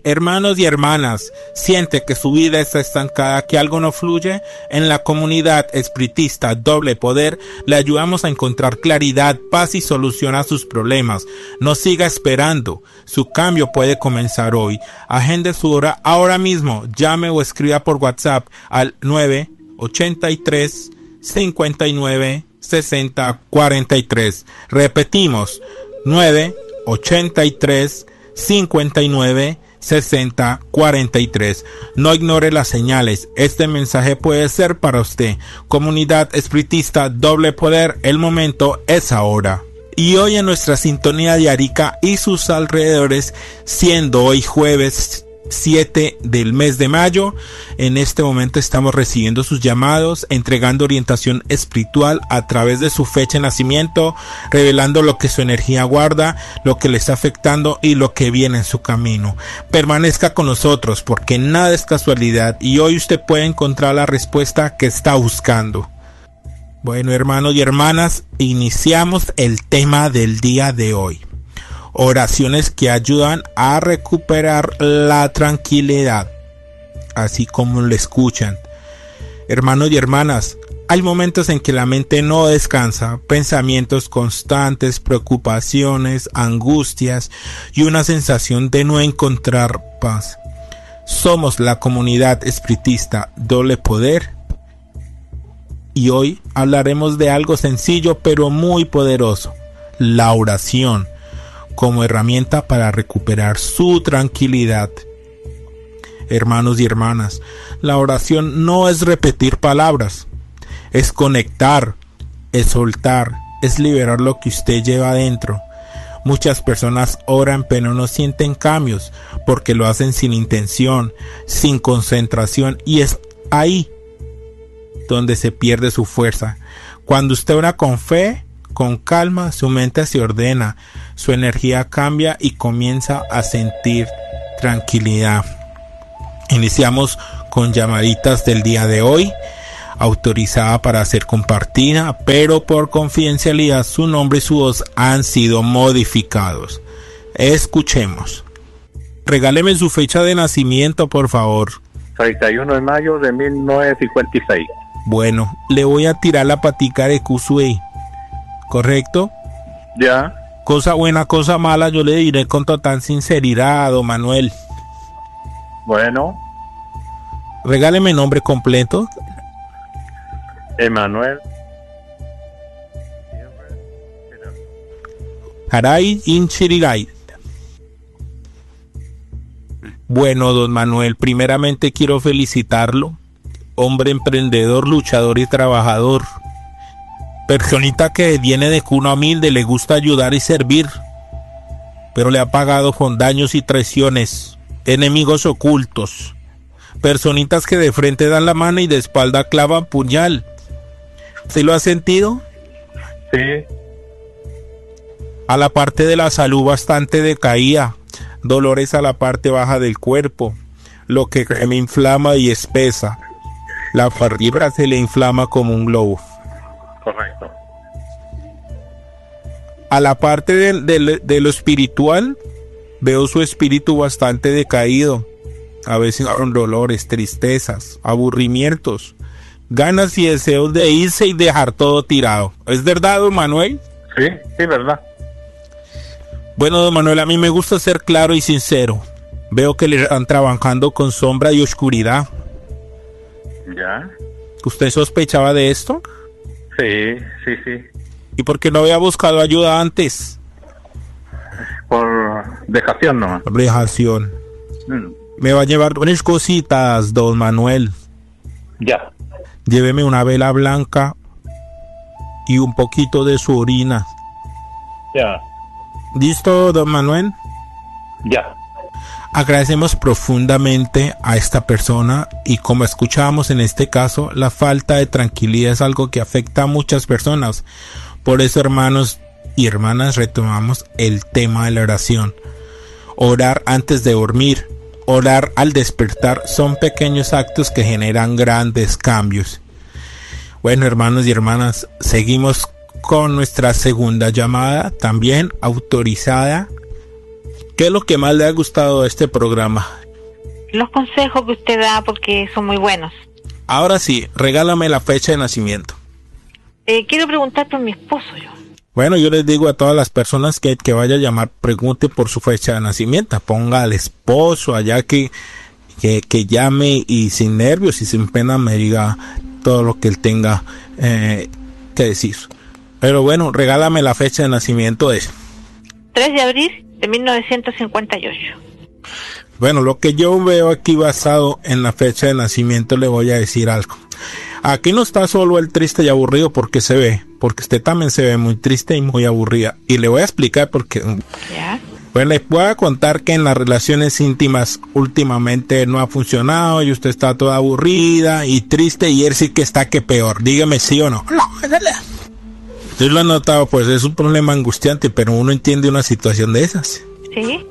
Hermanos y hermanas, ¿siente que su vida está estancada, que algo no fluye? En la comunidad espiritista Doble Poder le ayudamos a encontrar claridad, paz y solución a sus problemas. No siga esperando, su cambio puede comenzar hoy. Agende su hora ahora mismo, llame o escriba por WhatsApp al 983 59 60 43. Repetimos, 983 59 60 43. No ignore las señales. Este mensaje puede ser para usted. Comunidad espiritista Doble Poder, el momento es ahora. Y hoy en nuestra sintonía de Arica y sus alrededores, siendo hoy jueves 7 del mes de mayo, en este momento estamos recibiendo sus llamados, entregando orientación espiritual a través de su fecha de nacimiento, revelando lo que su energía guarda, lo que le está afectando y lo que viene en su camino. Permanezca con nosotros porque nada es casualidad y hoy usted puede encontrar la respuesta que está buscando. Bueno, hermanos y hermanas, iniciamos el tema del día de hoy. Oraciones que ayudan a recuperar la tranquilidad, así como lo escuchan. Hermanos y hermanas, hay momentos en que la mente no descansa, pensamientos constantes, preocupaciones, angustias y una sensación de no encontrar paz. Somos la comunidad espiritista Doble Poder y hoy hablaremos de algo sencillo pero muy poderoso, la oración, como herramienta para recuperar su tranquilidad. Hermanos y hermanas, la oración no es repetir palabras, es conectar, es soltar, es liberar lo que usted lleva adentro. Muchas personas oran pero no sienten cambios porque lo hacen sin intención, sin concentración, y es ahí donde se pierde su fuerza. Cuando usted ora con fe, con calma, su mente se ordena, su energía cambia y comienza a sentir tranquilidad. Iniciamos con llamaditas del día de hoy, autorizada para ser compartida, pero por confidencialidad su nombre y su voz han sido modificados. Escuchemos. Regáleme su fecha de nacimiento, por favor. 31 de mayo de 1956. Bueno, le voy a tirar la patica de Kusue. ¿Correcto? Ya. Cosa buena, cosa mala, yo le diré con total sinceridad, don Manuel. Bueno. Regáleme nombre completo. Emanuel Haray Inchirigay. Bueno, don Manuel, primeramente quiero felicitarlo. Hombre emprendedor, luchador y trabajador. Personita que viene de cuna humilde, le gusta ayudar y servir, pero le ha pagado con daños y traiciones, enemigos ocultos, personitas que de frente dan la mano y de espalda clavan puñal. ¿Se lo ha sentido? Sí. A la parte de la salud bastante decaída, dolores a la parte baja del cuerpo, lo que me inflama y espesa. La fibra se le inflama como un globo. Correcto. A la parte de lo espiritual, veo su espíritu bastante decaído, a veces con dolores, tristezas, aburrimientos, ganas y deseos de irse y dejar todo tirado. ¿Es verdad, don Manuel? Sí, sí, verdad. Bueno, don Manuel, a mí me gusta ser claro y sincero. Veo que le están trabajando con sombra y oscuridad. Ya. ¿Usted sospechaba de esto? Sí, sí, sí. ¿Y por qué no había buscado ayuda antes? Por dejación nomás. Dejación. Me va a llevar unas cositas, don Manuel. Ya. Lléveme una vela blanca y un poquito de su orina. Ya. ¿Listo, don Manuel? Ya. Agradecemos profundamente a esta persona y como escuchábamos en este caso, la falta de tranquilidad es algo que afecta a muchas personas. Por eso, hermanos y hermanas, retomamos el tema de la oración. Orar antes de dormir, orar al despertar son pequeños actos que generan grandes cambios. Bueno, hermanos y hermanas, seguimos con nuestra segunda llamada, también autorizada, ¿Qué es lo que más le ha gustado de este programa? Los consejos que usted da, porque son muy buenos. Ahora sí, regálame la fecha de nacimiento. Quiero preguntar por mi esposo, yo. Bueno, yo les digo a todas las personas que vaya a llamar, pregunte por su fecha de nacimiento. Ponga al esposo allá que llame y sin nervios y sin pena me diga todo lo que él tenga que decir. Pero bueno, regálame la fecha de nacimiento de 3 de abril de 1958. Bueno, lo que yo veo aquí basado en la fecha de nacimiento, le voy a decir algo. Aquí no está solo el triste y aburrido porque se ve, porque usted también se ve muy triste y muy aburrida. Y le voy a explicar por qué. ¿Ya? Pues les voy a contar que en las relaciones íntimas últimamente no ha funcionado y usted está toda aburrida y triste y él sí que está que peor. Dígame sí o no. No, usted lo ha notado, pues es un problema angustiante, pero uno entiende una situación de esas. Sí.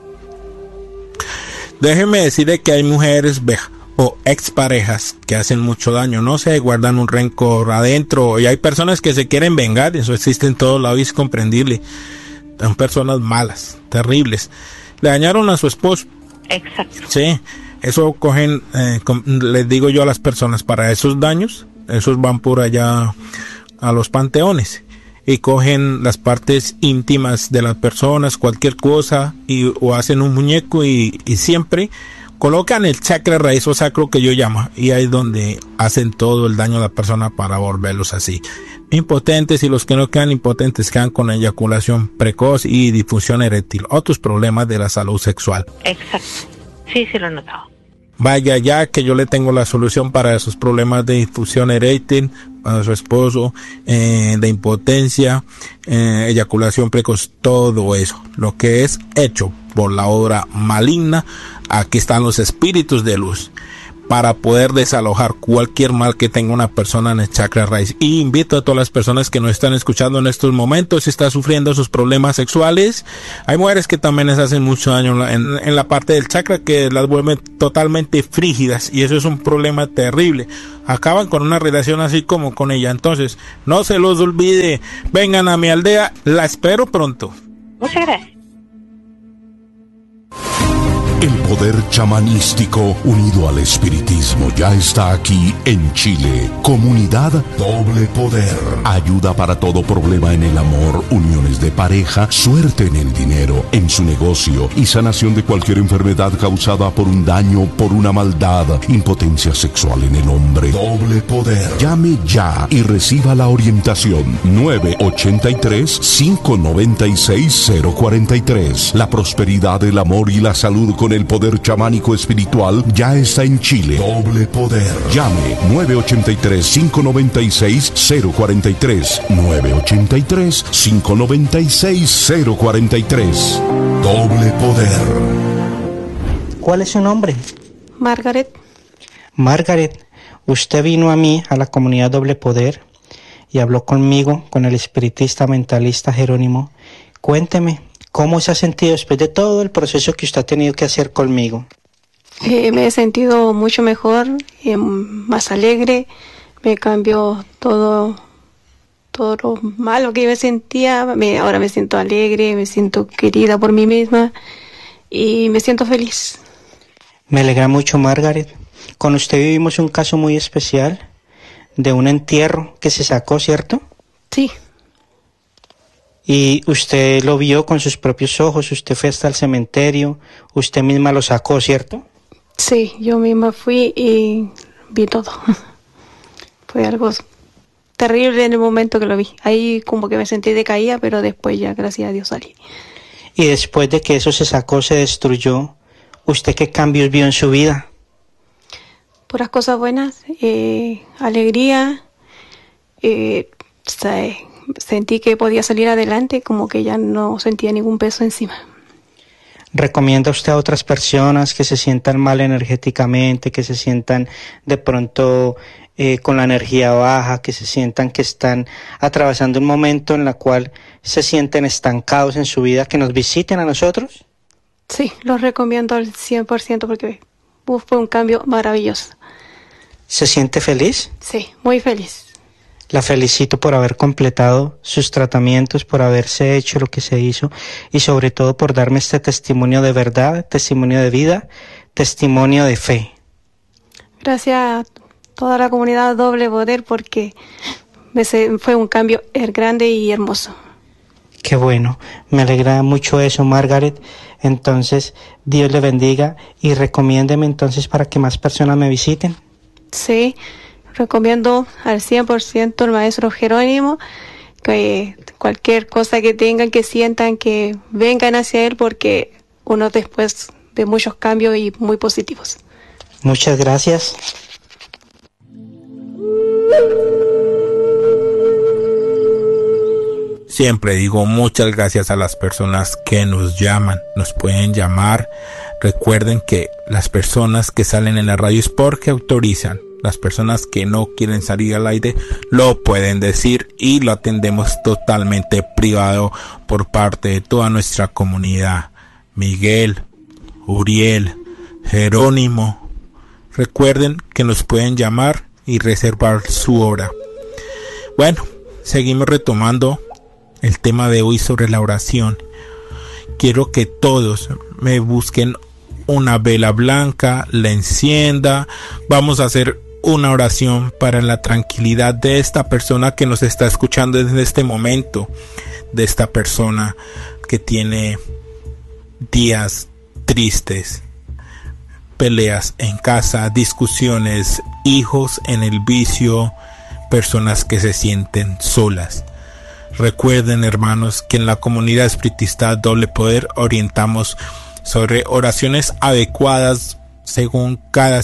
Déjeme decirle que hay mujeres o exparejas que hacen mucho daño, no se guardan un rencor adentro y hay personas que se quieren vengar, eso existe en todos lados y es comprendible. Son personas malas, terribles. Le dañaron a su esposo. Exacto. Sí, eso cogen, les digo yo a las personas, para esos daños, esos van por allá a los panteones y cogen las partes íntimas de las personas, cualquier cosa, o hacen un muñeco y siempre colocan el chakra raíz o sacro que yo llamo, y ahí es donde hacen todo el daño a la persona para volverlos así impotentes, y los que no quedan impotentes quedan con eyaculación precoz y disfunción eréctil, otros problemas de la salud sexual. Exacto. Sí, lo he notado. Vaya ya que yo le tengo la solución para esos problemas de disfunción eréctil para su esposo, de impotencia, eyaculación precoz, todo eso, lo que es hecho por la obra maligna. Aquí están los espíritus de luz para poder desalojar cualquier mal que tenga una persona en el chakra raíz. Y invito a todas las personas que nos están escuchando en estos momentos, si está sufriendo sus problemas sexuales, hay mujeres que también les hacen mucho daño en la parte del chakra, que las vuelven totalmente frígidas, y eso es un problema terrible. Acaban con una relación así como con ella. Entonces, no se los olvide, vengan a mi aldea, la espero pronto. Muchas gracias. El poder chamanístico unido al espiritismo ya está aquí en Chile. Comunidad Doble Poder. Ayuda para todo problema en el amor, uniones de pareja, suerte en el dinero, en su negocio y sanación de cualquier enfermedad causada por un daño, por una maldad, impotencia sexual en el hombre. Doble Poder. Llame ya y reciba la orientación. 983-596-043. La prosperidad, el amor y la salud con el poder chamánico espiritual ya está en Chile. Doble Poder. Llame 983-596-043. 983-596-043. Doble Poder. ¿Cuál es su nombre? Margaret. Margaret, usted vino a mí, a la comunidad Doble Poder, y habló conmigo, con el espiritista mentalista Jerónimo. Cuénteme, ¿cómo se ha sentido después de todo el proceso que usted ha tenido que hacer conmigo? Me he sentido mucho mejor, más alegre. Me cambió todo lo malo que yo me sentía. Ahora me siento alegre, me siento querida por mí misma y me siento feliz. Me alegra mucho, Margaret. Con usted vivimos un caso muy especial de un entierro que se sacó, ¿cierto? Sí. Y usted lo vio con sus propios ojos, usted fue hasta el cementerio, usted misma lo sacó, ¿cierto? Sí, yo misma fui y vi todo. Fue algo terrible en el momento que lo vi. Ahí como que me sentí decaída, pero después ya, gracias a Dios, salí. Y después de que eso se sacó, se destruyó, ¿usted qué cambios vio en su vida? Puras cosas buenas, alegría, sentí que podía salir adelante, como que ya no sentía ningún peso encima. ¿Recomienda usted a otras personas que se sientan mal energéticamente, que se sientan de pronto con la energía baja, que se sientan que están atravesando un momento en el cual se sienten estancados en su vida, que nos visiten a nosotros? Sí, los recomiendo al 100% porque fue un cambio maravilloso. ¿Se siente feliz? Sí, muy feliz. La felicito por haber completado sus tratamientos, por haberse hecho lo que se hizo y sobre todo por darme este testimonio de verdad, testimonio de vida, testimonio de fe. Gracias a toda la comunidad Doble Poder porque fue un cambio grande y hermoso. Qué bueno, me alegra mucho eso, Margaret. Entonces, Dios le bendiga y recomiéndeme entonces para que más personas me visiten. Sí, recomiendo al 100% el maestro Jerónimo, que cualquier cosa que tengan, que sientan, que vengan hacia él porque uno después ve muchos cambios y muy positivos. Muchas gracias. Siempre digo muchas gracias a las personas que nos llaman, nos pueden llamar. Recuerden que las personas que salen en la radio es porque autorizan. Las personas que no quieren salir al aire lo pueden decir y lo atendemos totalmente privado por parte de toda nuestra comunidad. Miguel, Uriel, Jerónimo. Recuerden que nos pueden llamar y reservar su hora. Bueno, seguimos retomando el tema de hoy sobre la oración. Quiero que todos me busquen una vela blanca, la encienda. Vamos a hacer una oración para la tranquilidad de esta persona que nos está escuchando desde este momento, de esta persona que tiene días tristes, peleas en casa, discusiones, hijos en el vicio, personas que se sienten solas. Recuerden, hermanos, que en la comunidad espiritista Doble Poder orientamos sobre oraciones adecuadas según cada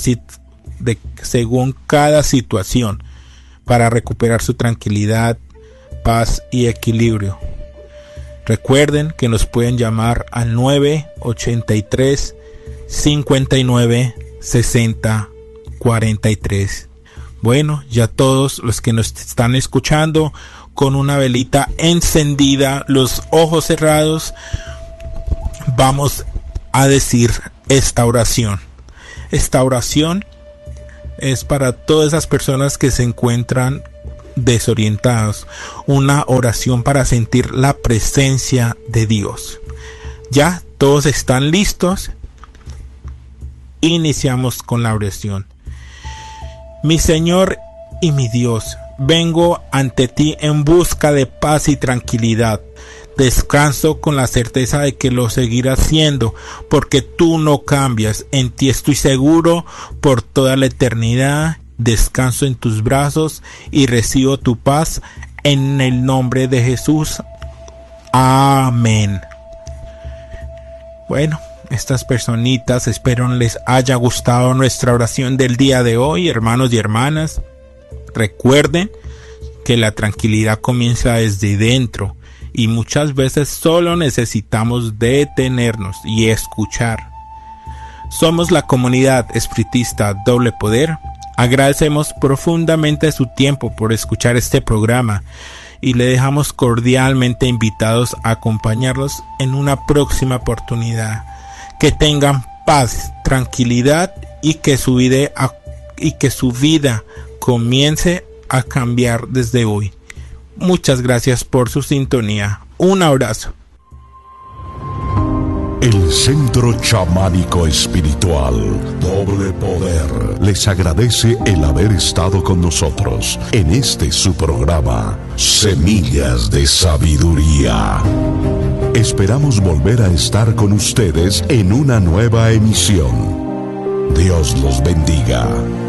situación para recuperar su tranquilidad, paz y equilibrio. Recuerden que nos pueden llamar al 983 59 60 43. Bueno, ya todos los que nos están escuchando, con una velita encendida, los ojos cerrados, vamos a decir esta oración. Esta oración es para todas esas personas que se encuentran desorientados. Una oración para sentir la presencia de Dios. Ya todos están listos. Iniciamos con la oración. Mi Señor y mi Dios, vengo ante ti en busca de paz y tranquilidad. Descanso con la certeza de que lo seguirás haciendo, porque tú no cambias. En ti estoy seguro por toda la eternidad. Descanso en tus brazos y recibo tu paz en el nombre de Jesús. Amén. Bueno, estas personitas, espero les haya gustado nuestra oración del día de hoy, hermanos y hermanas. Recuerden que la tranquilidad comienza desde dentro y muchas veces solo necesitamos detenernos y escuchar. Somos la comunidad espiritista Doble Poder. Agradecemos profundamente su tiempo por escuchar este programa y le dejamos cordialmente invitados a acompañarlos en una próxima oportunidad. Que tengan paz, tranquilidad y que su vida comience a cambiar desde hoy. Muchas gracias por su sintonía. Un abrazo. El Centro Chamánico Espiritual Doble Poder les agradece el haber estado con nosotros en este su programa Semillas de Sabiduría. Esperamos volver a estar con ustedes en una nueva emisión. Dios los bendiga.